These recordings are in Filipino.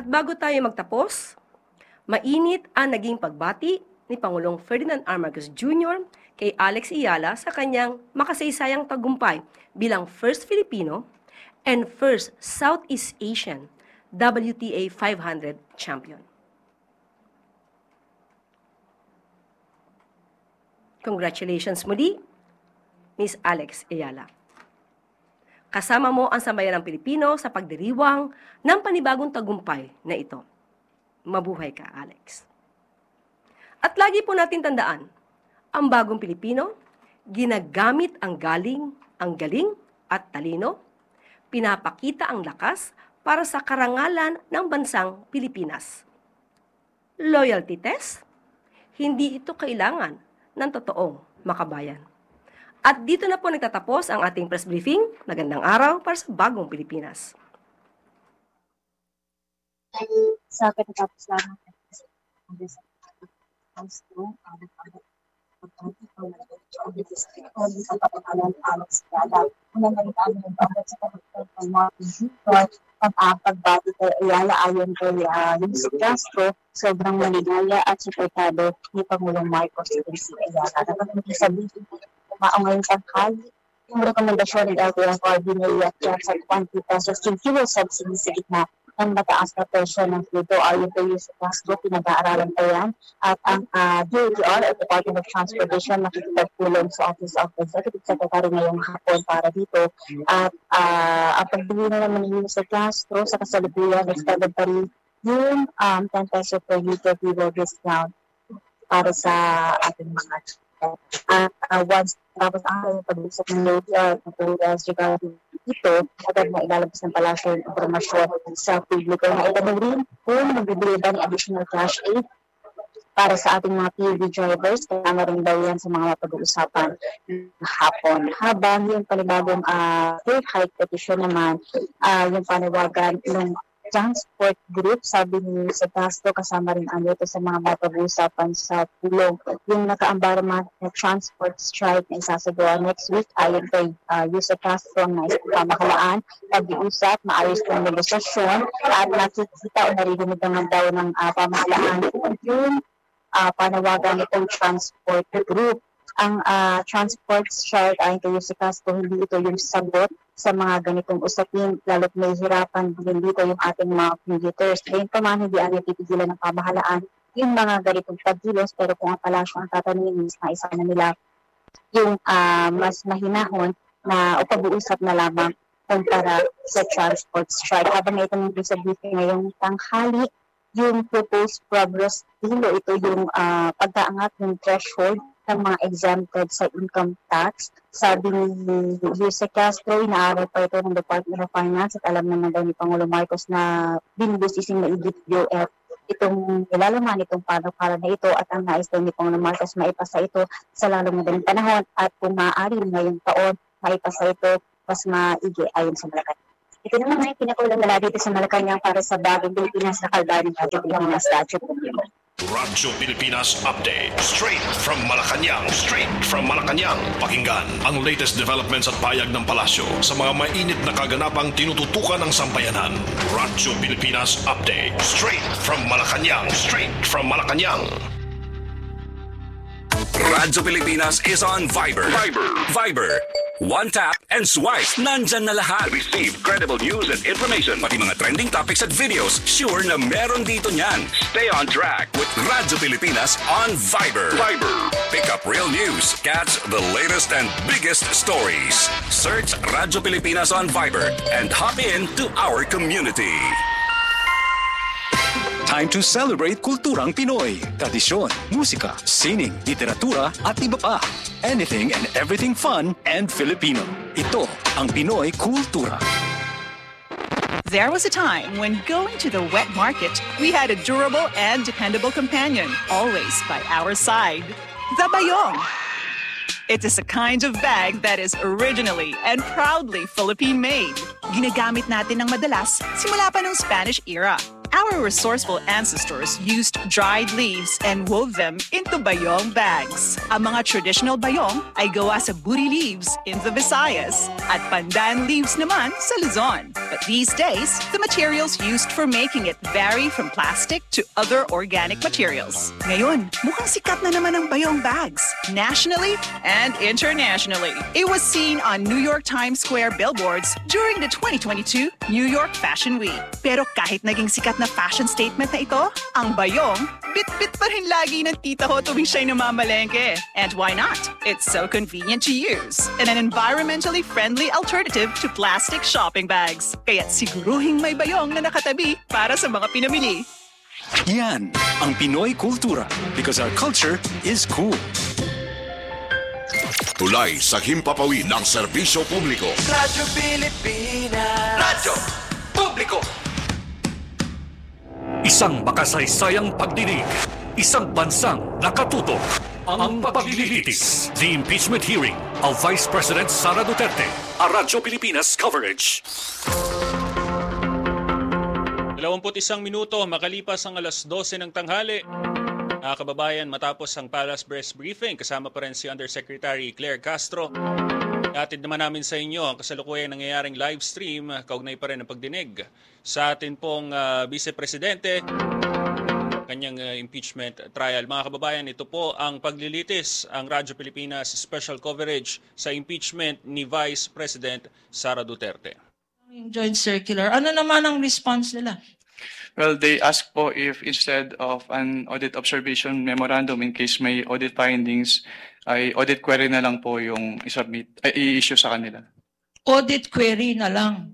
At bago tayo magtapos, mainit ang naging pagbati ni Pangulong Ferdinand R. Marcos Jr. kay Alex Ayala sa kanyang makasaysayang tagumpay bilang first Filipino and first Southeast Asian WTA 500 champion. Congratulations muli, Miss Alex Ayala. Kasama mo ang sambayanang Pilipino sa pagdiriwang ng panibagong tagumpay na ito. Mabuhay ka, Alex. At lagi po natin tandaan, ang bagong Pilipino, ginagamit ang galing at talino, pinapakita ang lakas para sa karangalan ng bansang Pilipinas. Loyalty test? Hindi ito kailangan ng totoong makabayan. At dito na po nagtatapos ang ating press briefing. Magandang araw para sa bagong Pilipinas. Sa pagkatapos lamang pagbati kay Ayala ayon kay Luis Castro, sobrang maligaya at suportado ni Pangulong Marcos din si Ayala. Dapat sabihin ngayong tanghali, yung rekomendasyon ng LTO Coordinate sa 20 pesos yung fuel subsidy sa gitna ng mataas na presyo ng crudo. Ayon kay Luis Castro, pinag-aaralan pa yan at ang DOTR at Department of Transportation makikipagtulong sa Office of Executive Secretary ngayong hapon para dito. At ang pagbili na naman ni Luis Castro sa kasalukuyan, extended pa rin yung 10 peso per liter fuel discount para sa ating mga at once tapos ang pag-usap ng DOTR regarding ito, agad na ilalabas ng palasyo yung informasyon sa publiko na itanong rin kung magbibigay ba ng additional cash aid para sa ating mga PUV drivers. Kailangan rin daw yan sa mga pag-uusapan hapon. Habang yung panibagong third hike petition naman, yung panawagan ng transport group, sabi ni Mr. Castro, kasama rin ang ito sa mga mapag-uusapan sa tulong. Yung nakaambara na transport strike na isasagawa next week, ayon kay Mr. Castro na pamakalaan, pag-iusap, maayos ng negosasyon, at nakikita o narinig naman daw ng pamakalaan yung panawagan nitong transport group. Ang transport strike ayon kay Mr. Castro, hindi ito yung sagot sa mga ganitong usapin, lalo't may hirapan din dito yung ating mga commuters. Ngayon pa man, hindi ang natipigilan ng pamahalaan yung mga ganitong pagkilos, pero kung ang palasyo ang tatanungin, mas naisa na nila yung mas mahinahon na o pag-uusap na lamang kumpara sa transport strike. Habang na itong sa briefing ngayong tanghali, yung proposed progress bill, ito yung pagkaangat ng threshold ng mga exempted sa income tax. Sabi ni Luis Castro, inaaral pa ito ng Department of Finance at alam naman daw ni Pangulo Marcos na binubusising maigit UF itong nilalaman itong panukala na ito at ang nais daw ni Pangulo Marcos maipasa ito sa lalong madaling panahon at kung maaari ngayong taon maipasa ito mas maigi ayon sa Malacanang. Ito naman ay pinakulang nila dito sa Malacanang para sa bagong Pilipinas na kalbarin ng Pilipinas Statue Publico. Radyo Pilipinas Update. Straight from Malacanang. Pakinggan ang latest developments at payag ng palasyo sa mga mainit na kaganapang tinututukan ng sambayanan. Radyo Pilipinas Update. Straight from Malacanang. Radyo Pilipinas is on Viber. One tap and swipe. Nandyan na lahat. Receive credible news and information. Pati mga trending topics at videos. Sure na meron dito niyan. Stay on track with Radyo Pilipinas on Viber. Pick up real news. Catch the latest and biggest stories. Search Radyo Pilipinas on Viber and hop in to our community. Time to celebrate kulturang Pinoy. Tradisyon, musika, sining, literatura at iba pa. Anything and everything fun and Filipino. Ito ang Pinoy Kultura. There was a time when going to the wet market, we had a durable and dependable companion, always by our side. The Bayong. It is a kind of bag that is originally and proudly Philippine-made. Ginagamit natin ng madalas simula pa ng Spanish era. Our resourceful ancestors used dried leaves and wove them into bayong bags. Ang mga traditional bayong ay gawa sa buri leaves in the Visayas at pandan leaves naman sa Luzon. But these days, the materials used for making it vary from plastic to other organic materials. Ngayon, mukhang sikat na naman ang bayong bags, nationally and internationally. It was seen on New York Times Square billboards during the 2022 New York Fashion Week. Pero kahit naging sikat na fashion statement na ito, ang bayong, bit-bit pa rin lagi ng tita ko tuwing siya'y namamalengke. And why not? It's so convenient to use and an environmentally friendly alternative to plastic shopping bags. Kaya't siguruhing may bayong na nakatabi para sa mga pinamili. Yan ang Pinoy kultura because our culture is cool. Tulay sa himpapawid ng serbisyo publiko. Radyo Pilipinas. Radyo Publiko. Isang makasaysayang pagdinig, isang bansang nakatutok. Ang paglilitis, the impeachment hearing of Vice President Sara Duterte. A Radyo Pilipinas coverage. 21 minuto makalipas ang alas 12 ng tanghali. Kababayan, matapos ang Palace Press Briefing, kasama pa rin si Undersecretary Claire Castro. Atid naman namin sa inyo ang kasalukuyang nangyayaring live stream, kaugnay pa rin ang pagdinig sa atin pong Vice Presidente, kanyang impeachment trial. Mga kababayan, ito po ang paglilitis, ang Radyo Pilipinas special coverage sa impeachment ni Vice President Sara Duterte. Yung joint circular, ano naman ang response nila? Well, they asked po if instead of an audit observation memorandum in case may audit findings, ay audit query na lang po yung i-issue sa kanila. Audit query na lang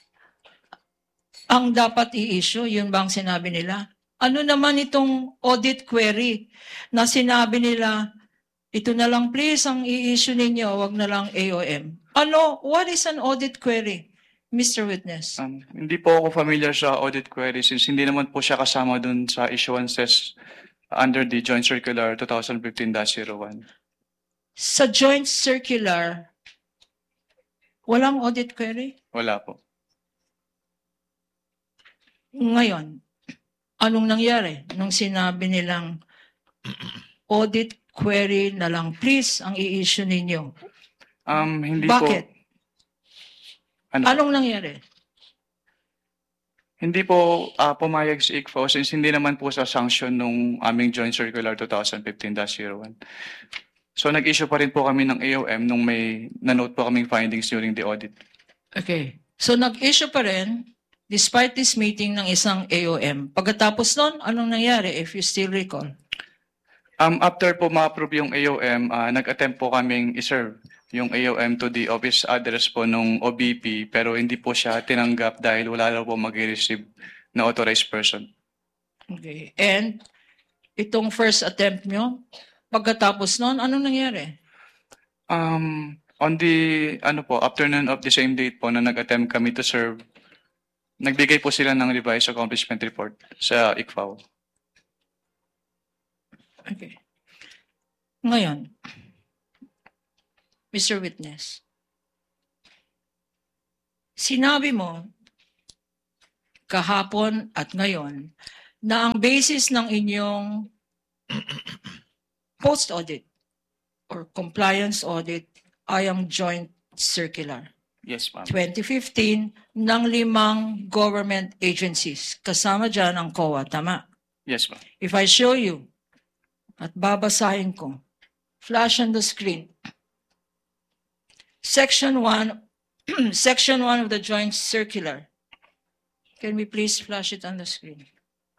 ang dapat i-issue, yun bang sinabi nila? Ano naman itong audit query na sinabi nila, ito na lang please ang i-issue ninyo, wag na lang AOM. Ano, what is an audit query? Mr. Witness. Hindi po ako familiar sa audit query since hindi naman po siya kasama dun sa issuances under the Joint Circular 2015-01. Sa Joint Circular, walang audit query? Wala po. Ngayon, anong nangyari nung sinabi nilang audit query na lang please ang i-issue ninyo? Hindi Bakit? po. Anong nangyari? Hindi po pumayag si ICFO since hindi naman po sa sanction nung aming Joint Circular 2015-01. So nag-issue pa rin po kami ng AOM nung may na-note po kaming findings during the audit. Okay. So nag-issue pa rin despite this meeting ng isang AOM. Pagkatapos nun, anong nangyari if you still recall? After po ma-approve yung AOM, nag-attempt po kaming iserve yung AOM to the office address po nung OBP pero hindi po siya tinanggap dahil wala raw po mag-receive na authorized person. Okay. And itong first attempt nyo, pagkatapos nun, anong nangyari? On the afternoon of the same date po na nag-attempt kami to serve, nagbigay po sila ng revised accomplishment report sa ICFAO. Okay. Ngayon, Mr. Witness, sinabi mo kahapon at ngayon na ang basis ng inyong post-audit or compliance audit ay ang joint circular. Yes, ma'am. 2015 ng 5 government agencies. Kasama dyan ang COA, tama? Yes, ma'am. If I show you at babasahin ko, flash on the screen. Section 1, Section 1 of the joint circular. Can we please flash it on the screen?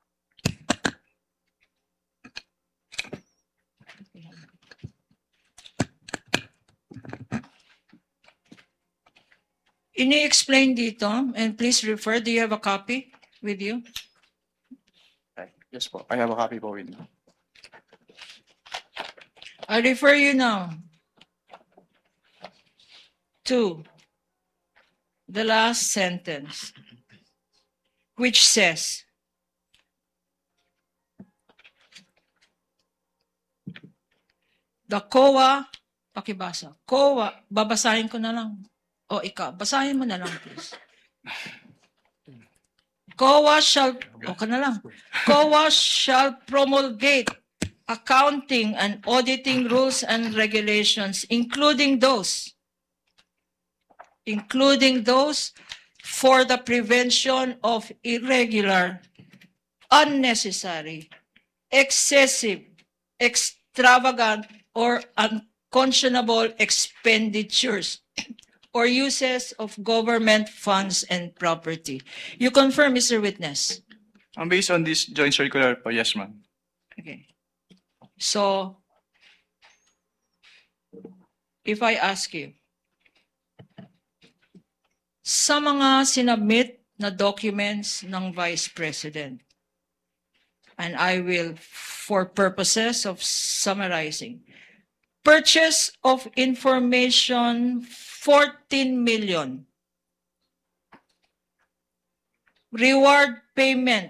Ini-explain dito, and please refer, do you have a copy with you? Yes po, I have a copy po with me. I refer you now to the last sentence, which says, the COA, pakibasa, COA, babasahin ko na lang. O ikaw, basahin mo na lang, please. COA shall, COA shall promulgate accounting and auditing rules and regulations, including those for the prevention of irregular, unnecessary, excessive, extravagant, or unconscionable expenditures or uses of government funds and property. You confirm, Mr. Witness? Based on this joint circular po, yes, ma'am. Okay. So, if I ask you, sa mga sinubmit na documents ng Vice President, and I will, for purposes of summarizing, purchase of information, 14 million. Reward payment,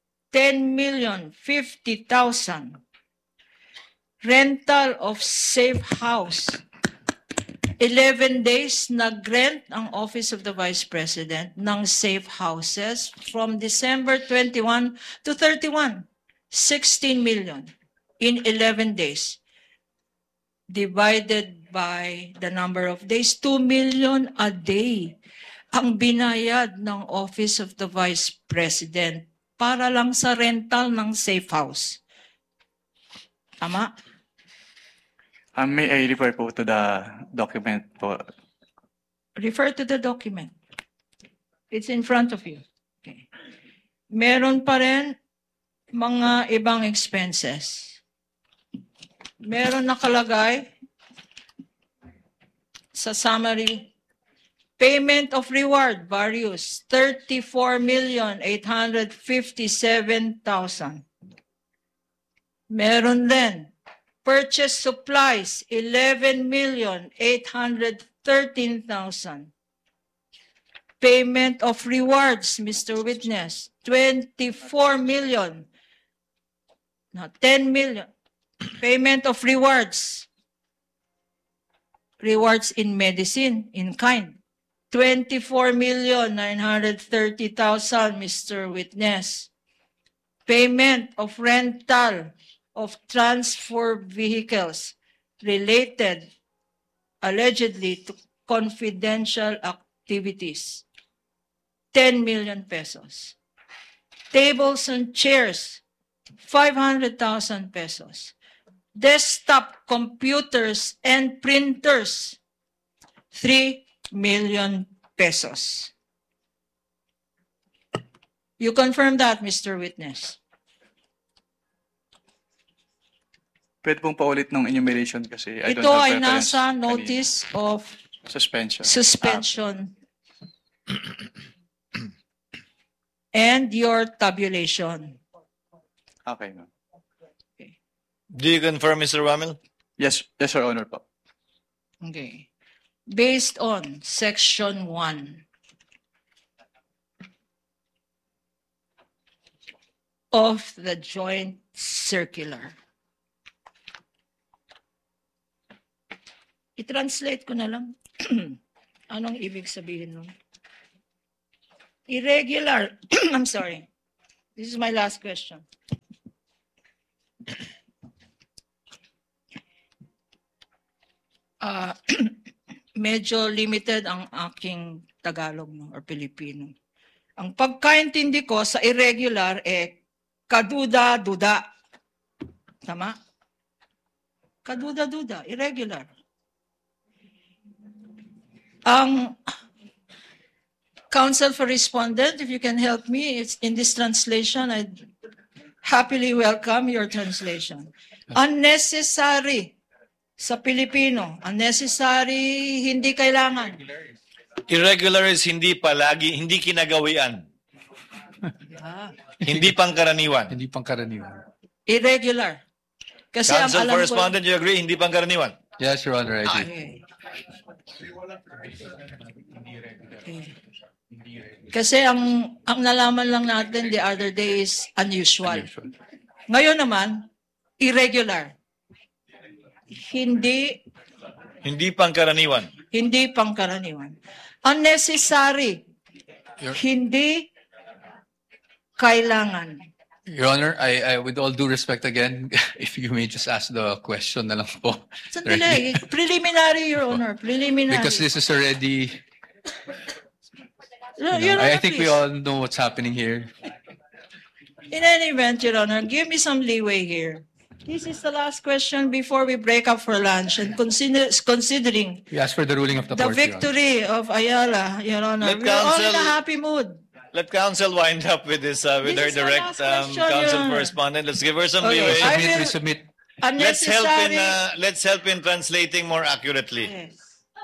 10,050,000. Rental of safe house, 11 days nag-rent ang Office of the Vice President ng safe houses from December 21 to 31. 16 million in 11 days. Divided by the number of days, 2 million a day ang binayad ng Office of the Vice President para lang sa rental ng safe house. Tama? May I refer po to the document po? Refer to the document. It's in front of you. Okay. Meron pa rin mga ibang expenses. Meron nakalagay sa summary, payment of reward, various, 34,857,000. Meron din, purchase supplies, 11,813,000. Payment of rewards, Mr. Witness, 24 million. No, 10 million. Payment of rewards. Rewards in medicine, in kind. 24,930,000, Mr. Witness. Payment of rental of transfer vehicles related allegedly to confidential activities. 10 million pesos. Tables and chairs, 500,000 pesos. Desktop computers and printers, 3 million pesos. You confirm that, Mr. Witness? Pwede pong paulit ng enumeration kasi I don't Ito have ay reference nasa notice of suspension. And your tabulation. Okay, ma'am. Do you confirm, Mr. Ramil? Yes, Your Honor po. Okay. Based on Section 1 of the Joint Circular. I-translate ko na lang. Anong ibig sabihin nun? Irregular. I'm sorry. This is my last question. Medyo limited ang aking Tagalog or Pilipino. Ang pagkaintindi ko sa irregular kaduda-duda. Tama? Kaduda-duda, irregular. Ang counsel for respondent, if you can help me, it's in this translation, I'd happily welcome your translation. Unnecessary sa Pilipino. Unnecessary, hindi kailangan. Irregular is hindi palagi, hindi kinagawian. Hindi pangkaraniwan. Hindi pangkaraniwan. Irregular. Kasi ang Counsel alam for ko, respondent, you agree, hindi pangkaraniwan? Yes, Your Honor, I do. okay. Kasi ang nalaman lang natin the other day is unusual. Ngayon naman, irregular. Hindi pangkaraniwan. Hindi pangkaraniwan. Unnecessary. Hindi kailangan? Your Honor, I with all due respect again, if you may just ask the question na lang po. Sandali, preliminary, Your Honor, preliminary. Because this is already, Your Honor, I think we please. all know what's happening here. In any event, Your Honor, give me some leeway here. This is the last question before we break up for lunch, and considering We ask for the ruling of the the court, Your Honor. victory of Ayala, Your Honor, Let we're all in a counsel- happy mood. Let counsel wind up with this, with This her is the direct last question, Your counsel Honor. correspondent. Let's give her some Okay, leeway. I will- Resubmit. Unnecessary. Let's help in translating more accurately. Yes.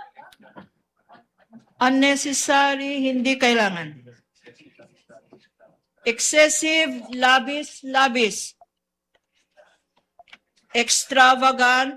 Unnecessary, hindi kailangan. Excessive, labis. Extravagant.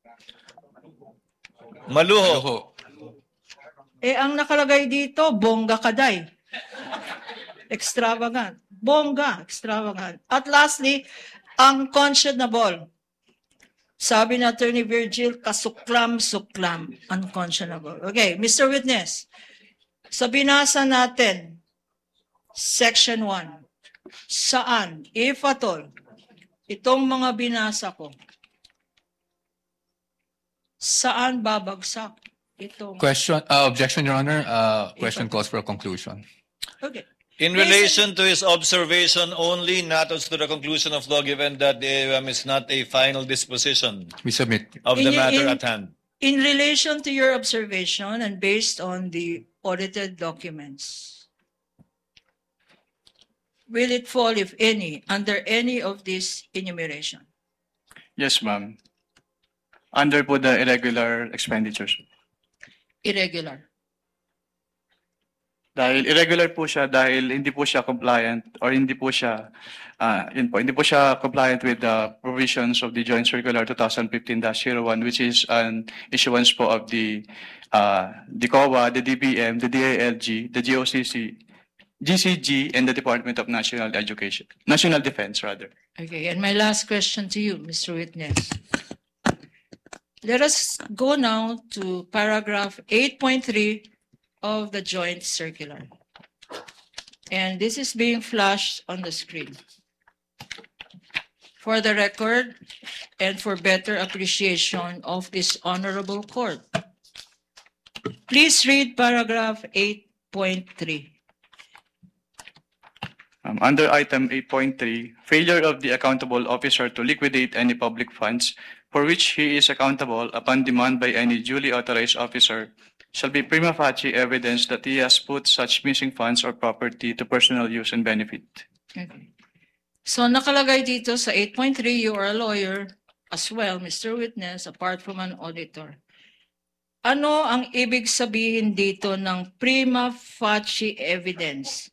Maluho. Ang nakalagay dito, bongga kaday. Extravagant. Bongga, extravagant. At lastly, unconscionable. Sabi ni Attorney Virgil, kasuklam-suklam. Unconscionable. Okay, Mr. Witness, sa binasa natin, Section 1, saan, if at all, itong mga binasa ko, saan babagsak itong... Question, objection, Your Honor. Question calls for a conclusion. Okay. In relation to his observation only, not as to the conclusion of law, given that the AOM is not a final disposition We submit. of the In- matter in- at hand. In relation to your observation and based on the audited documents, will it fall, if any, under any of this enumeration? Yes, ma'am. Under po the irregular expenditures. Irregular. Dahil irregular po siya dahil hindi po siya compliant or hindi po siya hindi po siya compliant with the provisions of the Joint Circular 2015-01, which is an issuance po of the COA, the DBM, the DILG, the GOCC, GCG, and the Department of National Defense rather. Okay, and my last question to you, Mr. Witness. Let us go now to paragraph 8.3 of the joint circular. And this is being flashed on the screen. For the record and for better appreciation of this honorable court, please read paragraph 8.3. Under item 8.3, failure of the accountable officer to liquidate any public funds for which he is accountable upon demand by any duly authorized officer shall be prima facie evidence that he has put such missing funds or property to personal use and benefit. Okay. So nakalagay dito sa 8.3, you are a lawyer as well, Mr. Witness, apart from an auditor. Ano ang ibig sabihin dito ng prima facie evidence?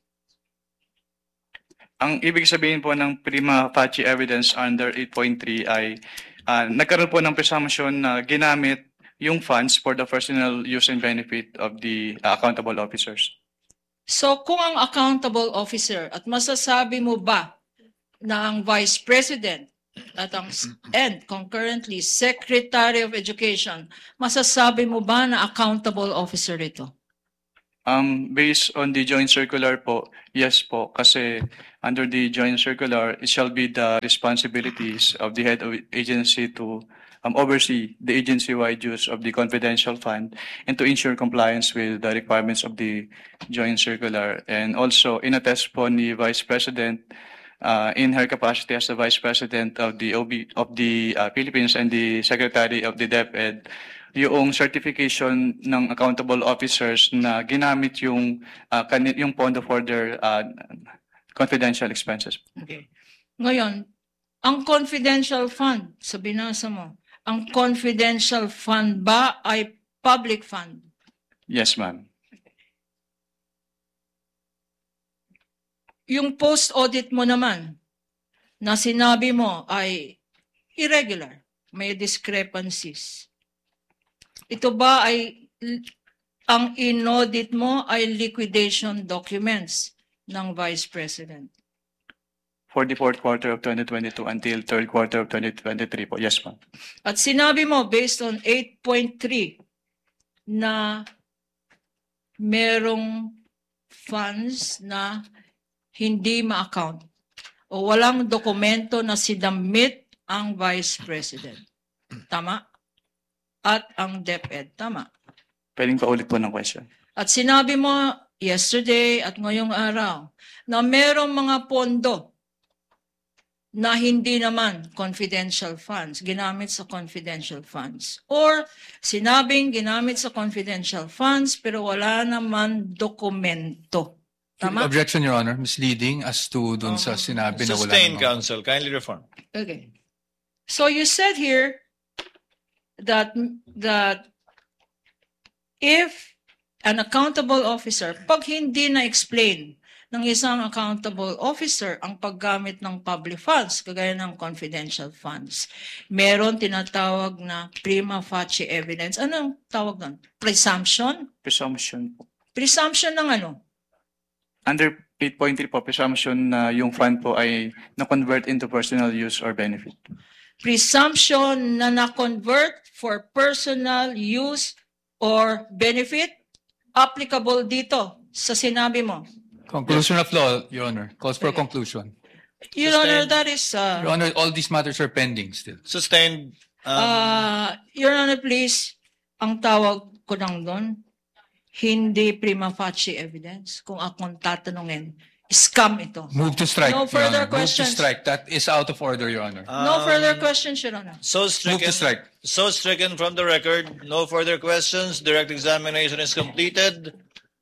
Ang ibig sabihin po ng prima facie evidence under 8.3 ay nagkaroon po ng presumption na ginamit yung funds for the personal use and benefit of the accountable officers. So kung ang accountable officer at masasabi mo ba na ang Vice President at ang and concurrently Secretary of Education, masasabi mo ba na accountable officer ito? Based on the joint circular po, yes po, kasi under the joint circular, it shall be the responsibilities of the head of agency to oversee the agency-wide use of the confidential fund and to ensure compliance with the requirements of the joint circular. And also, inattest po ni Vice President in her capacity as the Vice President of the Philippines and the Secretary of the DepEd, yung certification ng accountable officers na ginamit yung pondo for their confidential expenses. Okay. Ngayon, ang confidential fund, sa binasa mo, ang confidential fund ba ay public fund? Yes, ma'am. Yung post-audit mo naman, na sinabi mo ay irregular, may discrepancies. Ito ba ay, ang in-audit mo ay liquidation documents ng Vice President? For the fourth quarter of 2022 until third quarter of 2023 po. Yes, ma'am. At sinabi mo, based on 8.3, na merong funds na hindi ma-account o walang dokumento na sinamit ang Vice President. Tama? At ang DepEd. Tama? Pwedeng paulit po ng question. At sinabi mo yesterday at ngayong araw na merong mga pondo na hindi naman confidential funds, ginamit sa confidential funds. Or sinabing ginamit sa confidential funds pero wala naman dokumento. Tama? Objection, Your Honor. Misleading as to dun sa sinabi na wala Sustained, naman. counsel. Kindly reform. Okay. So you said here that if an accountable officer, pag hindi na-explain ng isang accountable officer ang paggamit ng public funds, kagaya ng confidential funds, meron tinatawag na prima facie evidence. Anong tawag doon? Presumption? Presumption po. Presumption ng ano? Under 8.3 po, presumption na yung fund po ay na-convert into personal use or benefit. Presumption na na-convert for personal use or benefit? Applicable dito sa sinabi mo? Conclusion of law, Your Honor. Calls for conclusion. Your Honor, that is... Your Honor, all these matters are pending still. Sustained. Your Honor, please, ang tawag ko lang doon, hindi prima facie evidence. Kung akong tatanungin, scam ito. Move to strike, No Your further Honor. Move to questions. strike. That is out of order, Your Honor. No further questions, Your Honor. So Move to strike. stricken from the record. No further questions. Direct examination is completed.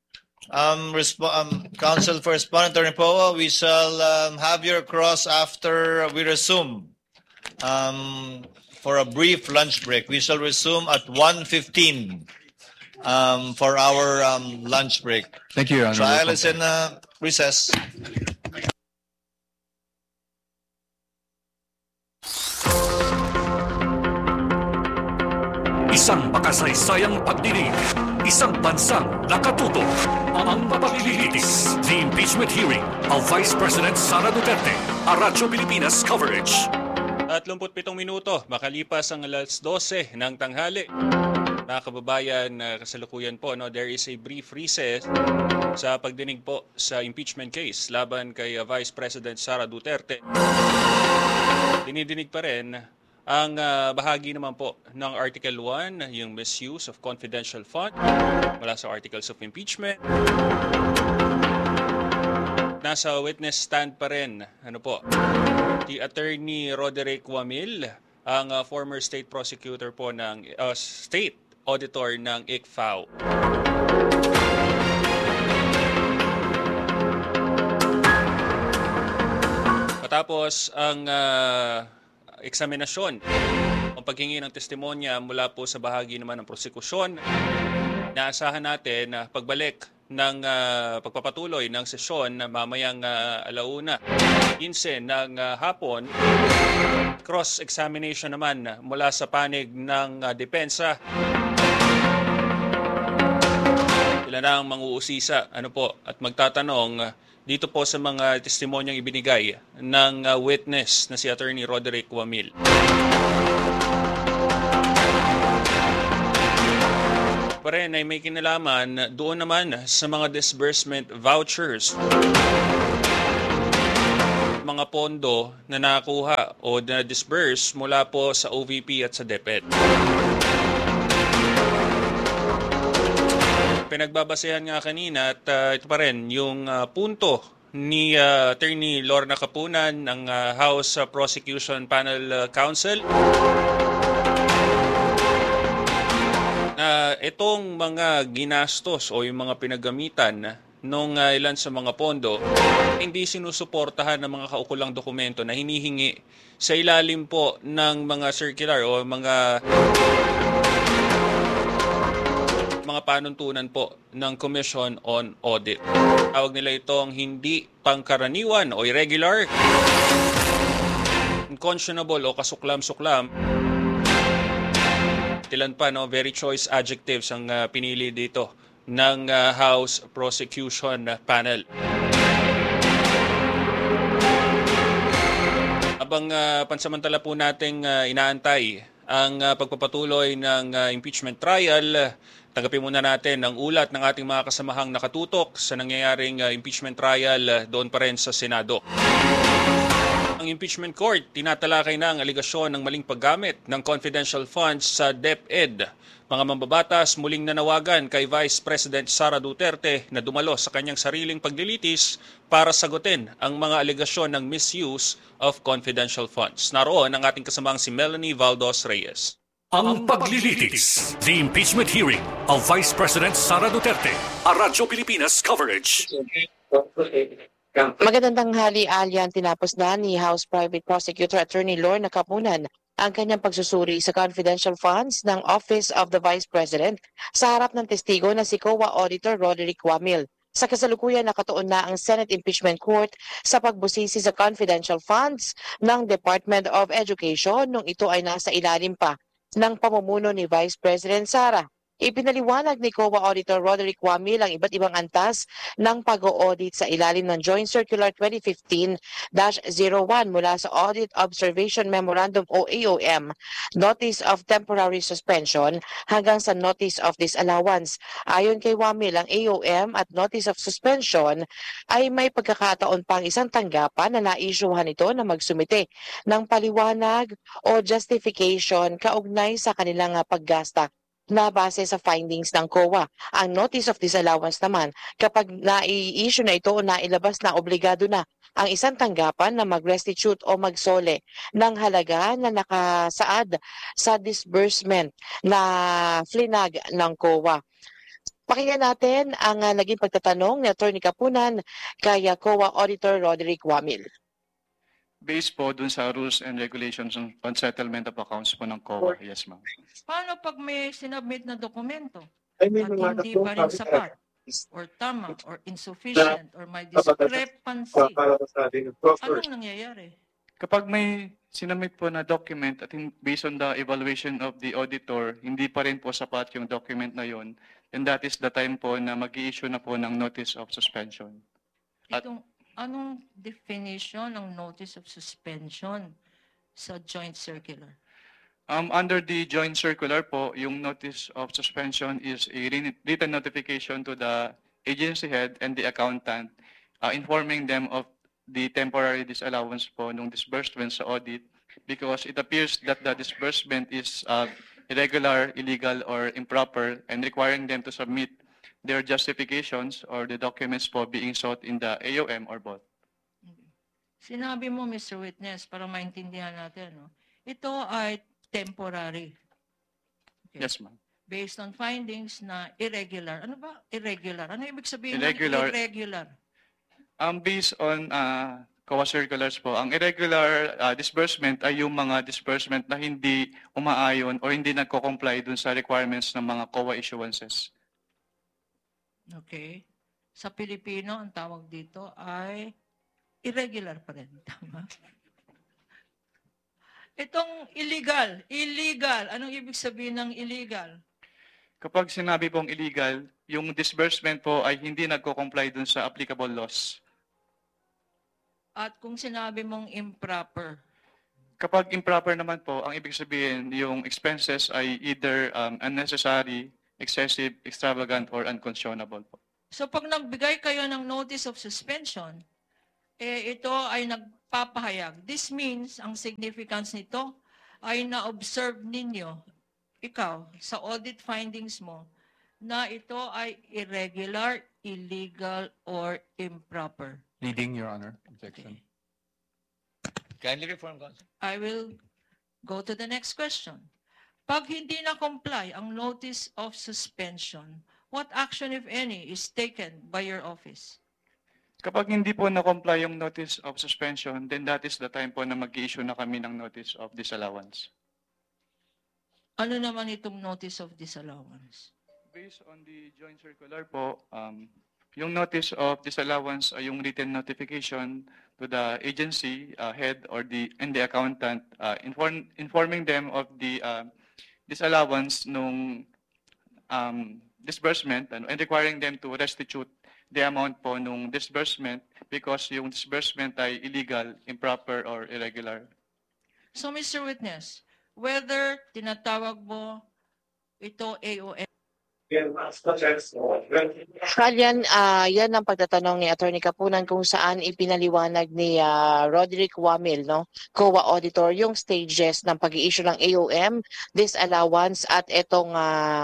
Counsel for Respondent Attorney Poa, we shall have your cross after we resume for a brief lunch break. We shall resume at 1:15 for our lunch break. Thank you, Your Honor. Trial is in recess. Isang makasaysayang pagdinig, isang bansang nakatutok. Ang mapalilitis, the impeachment hearing of Vice President Sara Duterte, a Radyo Pilipinas coverage. 37 minuto, makalipas ang alas 12 ng tanghali. Mga kababayan, kasalukuyan po, there is a brief recess sa pagdinig po sa impeachment case laban kay Vice President Sara Duterte. Dinidinig pa rin ang bahagi naman po ng Article 1, yung misuse of confidential fund, mula sa Articles of Impeachment. Nasa witness stand pa rin, the Attorney Roderick Wamil, ang former state prosecutor po ng state auditor ng ICFAO. Matapos ang eksaminasyon, ang paghingi ng testimonya mula po sa bahagi naman ng prosekusyon, naasahan natin na pagbalik ng pagpapatuloy ng sesyon mamayang alauna, 15 ng hapon, cross-examination naman mula sa panig ng depensa. Sila na ang manguusisa at magtatanong dito po sa mga testimonyang ibinigay ng witness na si Attorney Roderick Wamil. Pa rin ay may kinalaman doon naman sa mga disbursement vouchers, mga pondo na nakuha o na-disburse mula po sa OVP at sa DepEd. Pinagbabasehan nga kanina at ito pa rin yung punto ni Attorney Lorna Capunan ng House Prosecution Panel Council. Itong mga ginastos o yung mga pinagamitan nung ilan sa mga pondo, hindi sinusuportahan ng mga kaukulang dokumento na hinihingi sa ilalim po ng mga circular o mga panuntunan po ng Commission on Audit. Tawag nila itong hindi pangkaraniwan o irregular, unconscionable o kasuklam-suklam. Ilan pa, very choice adjectives ang pinili dito ng House Prosecution Panel. Habang pansamantala po nating inaantay ang pagpapatuloy ng impeachment trial, Tanggapin muna natin ang ulat ng ating mga kasamahang nakatutok sa nangyayaring impeachment trial doon pa rin sa Senado. Ang impeachment court tinatalakay na ang aligasyon ng maling paggamit ng confidential funds sa DepEd. Mga mambabatas muling nanawagan kay Vice President Sara Duterte na dumalo sa kanyang sariling paglilitis para sagutin ang mga aligasyon ng misuse of confidential funds. Naroon ang ating kasamahang si Melanie Valdos Reyes. Ang paglilitis, the impeachment hearing of Vice President Sara Duterte, a Radyo Pilipinas coverage. Magandang tanghali, Alian. Tinapos na ni House Private Prosecutor Attorney Lorna Capunan ang kanyang pagsusuri sa confidential funds ng Office of the Vice President sa harap ng testigo na si COA Auditor Roderick Wamil. Sa kasalukuyan, nakatuon na ang Senate Impeachment Court sa pagbusisi sa confidential funds ng Department of Education nung ito ay nasa ilalim pa ng pamumuno ni Vice President Sara. Ipinaliwanag ni COA Auditor Roderick Wamil ang iba't ibang antas ng pag-o-audit sa ilalim ng Joint Circular 2015-01 mula sa Audit Observation Memorandum o AOM, Notice of Temporary Suspension hanggang sa Notice of Disallowance. Ayon kay Wamil, ang AOM at Notice of Suspension ay may pagkakataon pang isang tanggapan na naisyuhan ito na magsumite ng paliwanag o justification kaugnay sa kanilang paggasta na base sa findings ng COA. Ang Notice of Disallowance naman, kapag nai-issue na ito o nailabas na, obligado na ang isang tanggapan na mag-restitute o magsole ng halaga na nakasaad sa disbursement na flinag ng COA. Pakinggan natin ang naging pagtatanong ni Attorney Capunan kay COA Auditor Roderick Wamil. Based po dun sa rules and regulations on settlement of accounts po ng COA. Yes, ma'am. Paano pag may sinubmit na dokumento at hindi pa rin sapat or tama or insufficient or may discrepancy? Anong nangyayari? Kapag may sinamit po na document at based on the evaluation of the auditor, hindi pa rin po sapat yung document na yon, then that is the time po na mag-i-issue na po ng notice of suspension. Anong definition ng notice of suspension sa joint circular? Under the joint circular po, yung notice of suspension is a written notification to the agency head and the accountant informing them of the temporary disallowance po nung disbursement sa audit because it appears that the disbursement is irregular, illegal, or improper and requiring them to submit their justifications or the documents po being sought in the AOM or both. Sinabi mo, Mr. Witness, para maintindihan natin, no? Ito ay temporary. Okay. Yes, ma'am. Based on findings na irregular. Ano ba irregular? Ano ibig sabihin Irregular. ng irregular? Based on COA circulars po, ang irregular disbursement ay yung mga disbursement na hindi umaayon o hindi nagko-comply dun sa requirements ng mga COA issuances. Okay. Sa Pilipino, ang tawag dito ay irregular pa rin. Tama? Itong illegal. Anong ibig sabihin ng illegal? Kapag sinabi pong illegal, yung disbursement po ay hindi nagko-comply dun sa applicable laws. At kung sinabi mong improper? Kapag improper naman po, ang ibig sabihin, yung expenses ay either unnecessary, excessive, extravagant, or unconscionable po. So pag nagbigay kayo ng notice of suspension, ito ay nagpapahayag. This means, ang significance nito ay na-observe ninyo, ikaw, sa audit findings mo, na ito ay irregular, illegal, or improper. Leading, Your Honor. Objection. Kindly reform, Counsel. I will go to the next question. Pag hindi na-comply ang notice of suspension, what action, if any, is taken by your office? Kapag hindi po na-comply yung notice of suspension, then that is the time po na mag-i-issue na kami ng notice of disallowance. Ano naman itong notice of disallowance? Based on the joint circular po, yung notice of disallowance ay yung written notification to the agency head or the accountant informing them of the disallowance nung disbursement and requiring them to restitute the amount po nung disbursement because yung disbursement ay illegal, improper, or irregular. So, Mr. Witness, whether tinatawag mo ito AOM Kalyan, yan ang pagtatanong ni Attorney Kapunan kung saan ipinaliwanag ni Roderick Wamil, no, COA Auditor, yung stages ng pag-i-issue ng AOM, disallowance at itong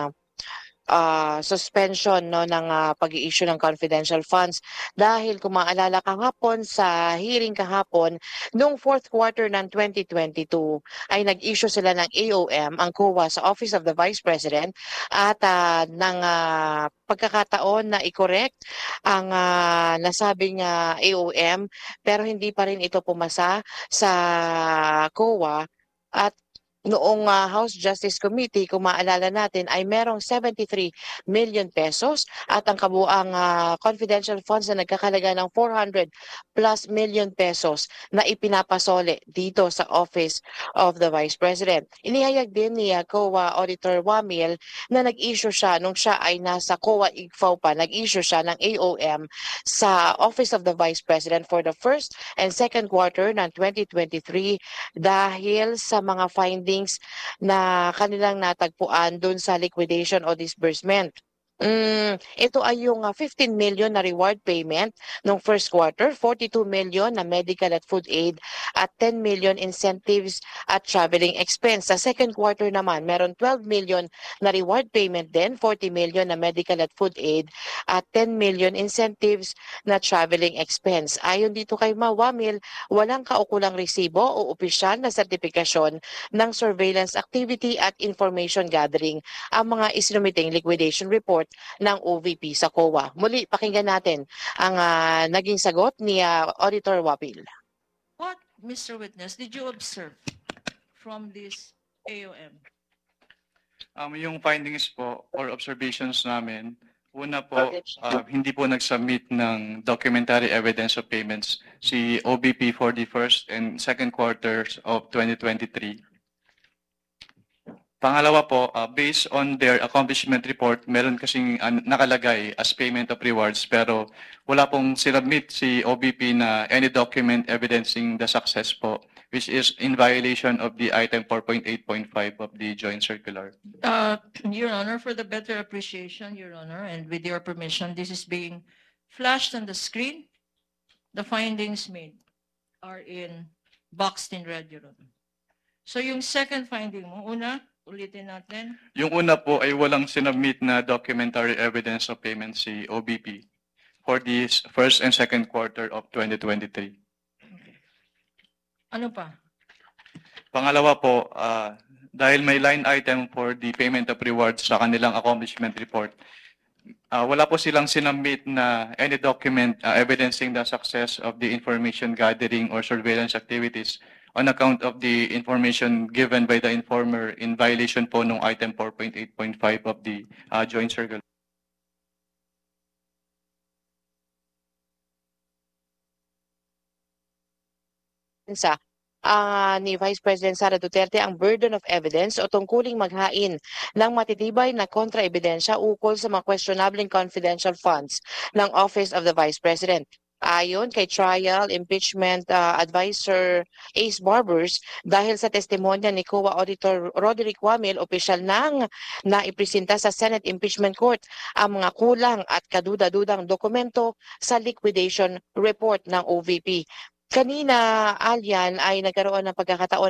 suspension, no, ng pag-i-issue ng confidential funds. Dahil kung maalala kahapon sa hearing kahapon, noong fourth quarter ng 2022 ay nag-issue sila ng AOM, ang COA, sa Office of the Vice President at ng pagkakataon na i-correct ang nasabing AOM pero hindi pa rin ito pumasa sa COA. At noong House Justice Committee, kung maalala natin, ay merong 73 million pesos at ang kabuang confidential funds na nagkakalaga ng 400 plus million pesos na ipinapasole dito sa Office of the Vice President. Inihayag din ni COA Auditor Wamil na nag-issue siya nung siya ay nasa COA IGFAO pa, nag-issue siya ng AOM sa Office of the Vice President for the first and second quarter ng 2023 dahil sa mga findings na kanilang natagpuan dun sa liquidation o disbursement. Ito ay yung 15 million na reward payment noong first quarter, 42 million na medical at food aid at 10 million incentives at traveling expense. Sa second quarter naman, meron 12 million na reward payment din, 40 million na medical at food aid at 10 million incentives na traveling expense. Ayon dito kay Wamil, walang kaukulang resibo o opisyal na sertifikasyon ng surveillance activity at information gathering ang mga isinumiting liquidation report ng OVP sa COA. Muli, pakinggan natin ang naging sagot ni Auditor Wamil. What, Mr. Witness, did you observe from this AOM? Yung findings po or observations namin, una po, hindi po nag-submit ng documentary evidence of payments si OVP for the first and second quarters of 2023. Pangalawa po, based on their accomplishment report, meron kasing nakalagay as payment of rewards pero wala pong sinubmit si OVP na any document evidencing the success po, which is in violation of the item 4.8.5 of the joint circular. Your Honor, for the better appreciation, Your Honor, and with your permission, this is being flashed on the screen. The findings made are boxed in red, Your Honor. So yung second finding mo, una, ulitin natin. Yung una po ay walang sinubmit na documentary evidence of payment si OVP for the first and second quarter of 2023. Okay. Ano pa? Pangalawa po, dahil may line item for the payment of rewards sa kanilang accomplishment report, wala po silang sinubmit na any document evidencing the success of the information gathering or surveillance activities on account of the information given by the informer in violation po ng item 4.8.5 of the joint circular. Ni Vice President Sara Duterte ang burden of evidence o tungkuling maghain ng matitibay na kontraebidensya ukol sa mga questionabling confidential funds ng Office of the Vice President. Ayon kay Trial Impeachment Advisor Ace Barbers, dahil sa testimonya ni COA Auditor Roderick Wamil, opisyal nang naipresenta sa Senate Impeachment Court ang mga kulang at kaduda-dudang dokumento sa liquidation report ng OVP. Kanina, Alyan, ay nagkaroon ng pagkakataon